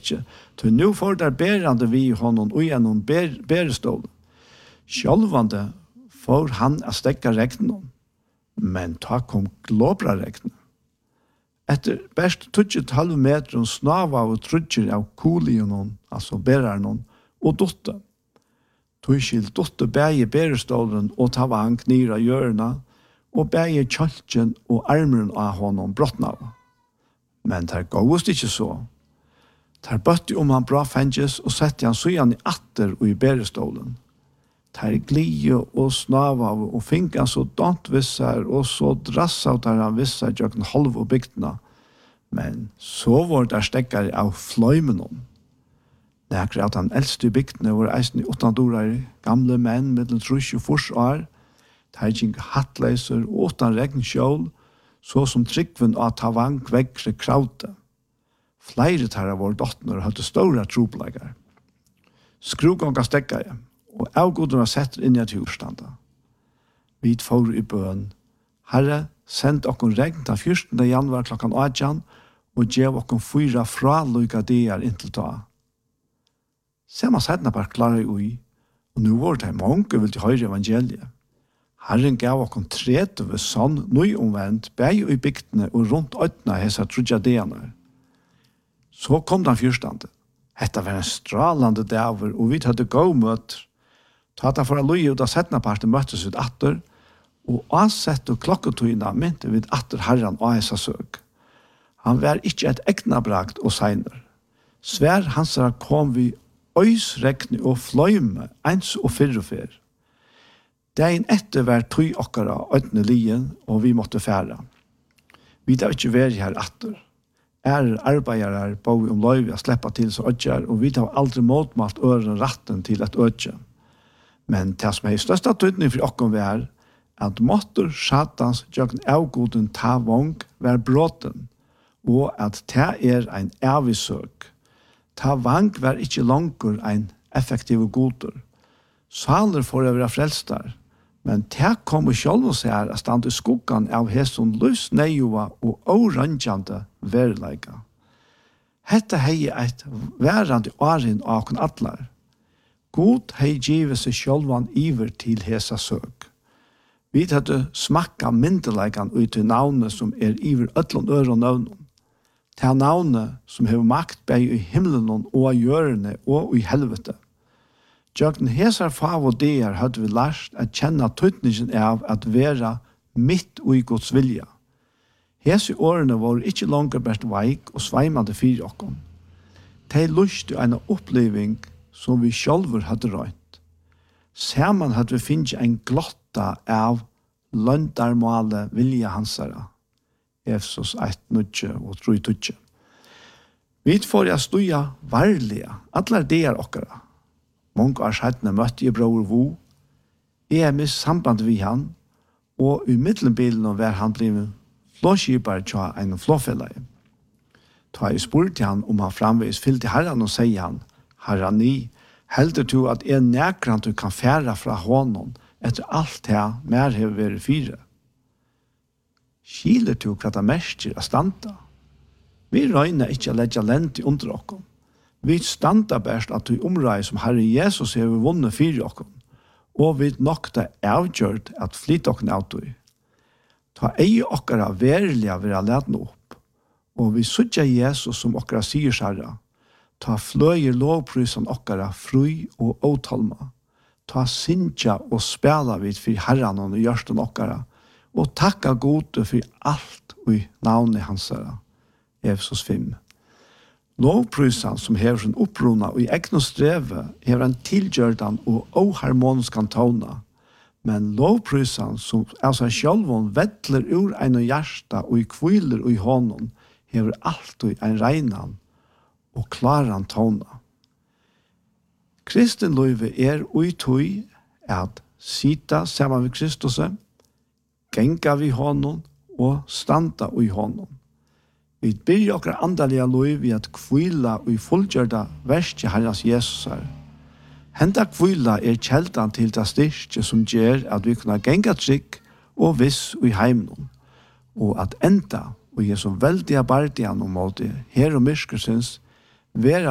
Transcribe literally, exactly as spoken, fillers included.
ikke, til nu får der berande vi honom og gjennom ber, berestål. Sjálvande får han å stekka regnen, men ta kom glåbra regnen. Etter best tutset halv meter snava og trudger av kolionen, altså berarnon, og dotte. Tøyskild dotte bæge berestålen og ta vang knira hjørna, og bæge kjøltjen og armeren av honom brottna. Men der gåst ikke så. Der bøtte om han bra fenges og sette han søyan i atter og i berestålen. Der glie og snava og fink han så dant vissar og så drassa der han vissar jøkken halv og bygdena. Men så var der stekkare av fløymenon. Nekre at han eldste i bygdene var eisen i åttandorar, gamle menn med trus og fors år, der gikk hattleiser og åttan regnkjål, så som tryggven av tavang vekkre kraute. Flere tar av våre dottner hadde store tropleggere. Skrugånga stekkare, og avgodene setter inn i et husstanda. Vi får i bøen. Herre, send okkon regn til fjortende januar klokkan åttan, og gjev okkon fyra fra lukka dier inntil ta. Sema sætna bare klarer ui, og nu var det mange vil til høyre evangeliet. Herren gav okkon tredje ved sånn nøyomvendt, bæg i bygdene og rundt øytene hesa trudja dianer. Så kom den fyrstande. Hetta var en stralande daver, og vi hadde gå møter. Tata for a lui ut av sætna parten møttes ut atter, og ansett og klokketøyna mynte vid atter herran og hesa søk. Han var ikkje et egnabrakt og seiner. Svær hansara kom vi øysrekne og fløyme, eins og fyrre fyr. Dagen etter var tøy okkara øytne lien, og vi måtte færa. Vi da ikkje veri her atter. Er arbeidarar bau om løyvi a sleppa til så ødjar, og vi da aldri motmalt øren ratten til et ødje. Men det som er største tøytning for okkon var, at måttur satans jøkken avgoden ta vong var bråten, og at det er ein avisøk. Ta vang var ikkje langer ein effektiv goder. Saler får jeg være frelstar, men det kommer sjálv og ser at stand i skuggan av hesson lus neiova og oranjande verleika. Hetta hei eit værande årin av okon atlar. God hei givet seg sjálvan iver til hesa søk. Vi hadde smakka myndeleikan ut til navnet som er iver ötlund øre og navnet. Det er navnet som hever makt bei i himmelen og i hjørne og i helvete. Jøgnen hesar fav og der hadde vi lært at kjenne tøytningen av at være mitt og i Guds vilja. Hese årene var ikke langer bært veik og sveimande fyr okkon. De lyste en oppleving som vi sjálfur hadde røynt. Saman hadde vi finnet en glotta av løndarmale vilja hansara. Efsos ett nutje og tru tutje. Vi får jeg stuja varliga, atlar deir okkara. Mange år siden møtte jeg bror Vo. Jeg er mist samband vi han, og i middelbilen var han blivet flåskipar til en flåfellag. Da jeg spurte han om han framvis fyllte herran og sier han, herran ni, heldur du at jeg nekrant du kan færa fra honom etter alt det mer hever vært fire? Skiler du hva det mestjer a standa? Vi røyner ikkje a leggja lent under okkom. Vi standa best at du omrei som Herre Jesus hever vunnet fyrir okkom, og vi nokta avgjørt at flyt okkom av du. Ta ei okkara verilega vera ledna opp, og vi sutja Jesus som okkara sier særra. Ta fløyer lovprysan okkara fri og åtalma. Ta sinja og spela vid fyrir herran og gjørsten okkara, og takka gode for alt i navnet hansara. Efesos fem. Lovprysan som hever sin opprona og i egn og streve hever en tilgjørdan og oharmoniskan tona, men lovprysan som av seg sjálvon vettler ur ein og hjärsta og i kviler og i honom hever alltid ein reinan og klaran tona. Kristin løyve er ui tøy at sita saman við Kristuсе, genga vi honom og standa ui honom. Vi byrja okkar andalega løy vi at kvila og fullgjørda verst i Herrens Jesusar. Henda kvila er kjeldan til det styrke som gjør at vi kunne genga trygg og viss i heimnon, og at enda og er så veldig bardian om måte her og myrskersens vera